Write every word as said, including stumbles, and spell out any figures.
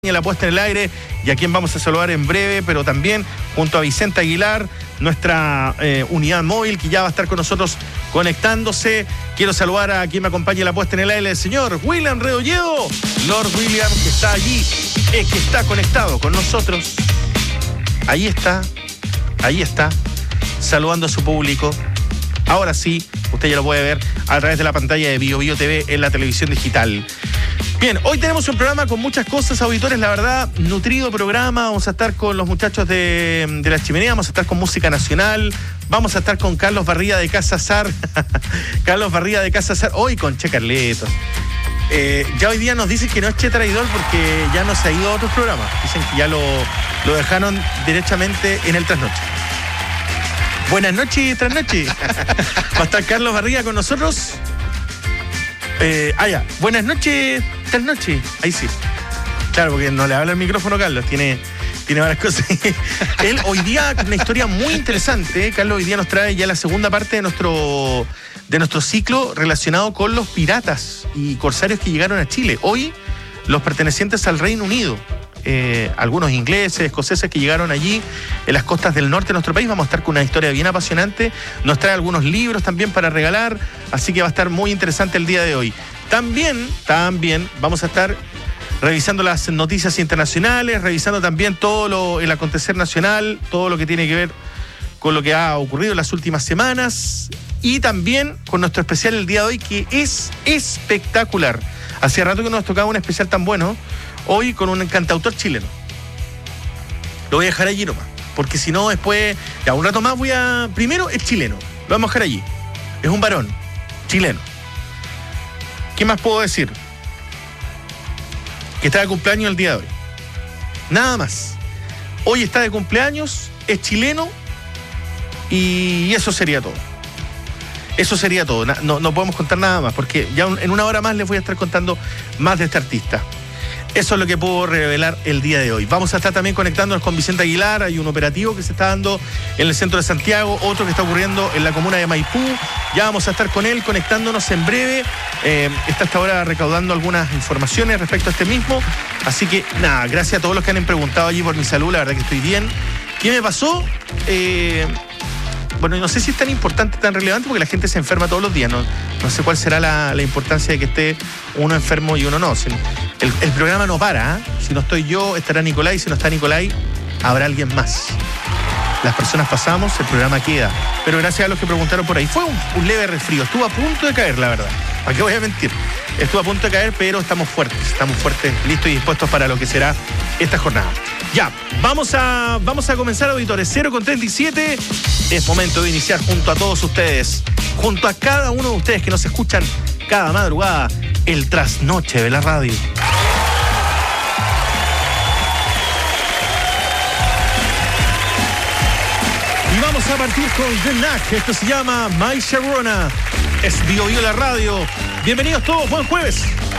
La puesta en el aire y a quien vamos a saludar en breve, pero también junto a Vicente Aguilar, nuestra eh, unidad móvil que ya va a estar con nosotros conectándose. Quiero saludar a quien me acompaña en la puesta en el aire, el señor William Rebolledo, Lord William, que está allí, eh, que está conectado con nosotros. Ahí está, ahí está, saludando a su público. Ahora sí, usted ya lo puede ver a través de la pantalla de Bio Bio T V en la televisión digital. Bien, hoy tenemos un programa con muchas cosas, auditores, la verdad, nutrido programa. Vamos a estar con los muchachos de, de La Chimenea, vamos a estar con música nacional, vamos a estar con Carlos Barría de Casa Sar, Carlos Barría de Casa Sar, hoy con Che Carletos. Eh, ya hoy día nos dicen que no es Che Traidor porque ya no se ha ido a otros programas, dicen que ya lo, lo dejaron derechamente en el trasnoche. Buenas noches, trasnoche. Va a estar Carlos Barría con nosotros. Eh, ah, ya. Buenas noches, tal noche. Ahí sí. Claro, porque no le habla el micrófono Carlos, tiene, tiene varias cosas. Él hoy día, una historia muy interesante, ¿eh? Carlos hoy día nos trae ya la segunda parte de nuestro, de nuestro ciclo relacionado con los piratas y corsarios que llegaron a Chile. Hoy, los pertenecientes al Reino Unido. Eh, algunos ingleses, escoceses que llegaron allí en las costas del norte de nuestro país. Vamos a estar con una historia bien apasionante. Nos trae algunos libros también para regalar, así que va a estar muy interesante el día de hoy. También, también vamos a estar revisando las noticias internacionales, revisando también todo lo, el acontecer nacional, todo lo que tiene que ver con lo que ha ocurrido en las últimas semanas, y también con nuestro especial el día de hoy, que es espectacular. Hacía rato que nos tocaba un especial tan bueno. Hoy con un cantautor chileno. Lo voy a dejar allí nomás, porque si no después, ya un rato más voy a... Primero es chileno, lo vamos a dejar allí. Es un varón, chileno. ¿Qué más puedo decir? Que está de cumpleaños el día de hoy. Nada más. Hoy está de cumpleaños, es chileno, y eso sería todo. Eso sería todo. No, no podemos contar nada más, porque ya en una hora más les voy a estar contando más de este artista. Eso es lo que puedo revelar el día de hoy. Vamos a estar también conectándonos con Vicente Aguilar. Hay un operativo que se está dando en el centro de Santiago, otro que está ocurriendo en la comuna de Maipú. Ya vamos a estar con él conectándonos en breve. Eh, está hasta ahora recaudando algunas informaciones respecto a este mismo. Así que nada, gracias a todos los que han preguntado allí por mi salud. La verdad que estoy bien. ¿Qué me pasó? Eh... Bueno, no sé si es tan importante, tan relevante, porque la gente se enferma todos los días. No, no sé cuál será la, la importancia de que esté uno enfermo y uno no. El, el programa no para, ¿eh? Si no estoy yo, estará Nicolai. Si no está Nicolai, habrá alguien más. Las personas pasamos, el programa queda. Pero gracias a los que preguntaron por ahí. Fue un, un leve resfrío. Estuvo a punto de caer, la verdad. ¿Para qué voy a mentir? Estuvo a punto de caer, pero estamos fuertes. Estamos fuertes, listos y dispuestos para lo que será esta jornada. Ya, vamos a, vamos a comenzar, auditores. cero con treinta y siete. Es momento de iniciar junto a todos ustedes, junto a cada uno de ustedes que nos escuchan cada madrugada, el trasnoche de la radio. Y vamos a partir con The Knack. Esto se llama My Sharona. Es Bio Bio la radio. Bienvenidos todos, buen jueves.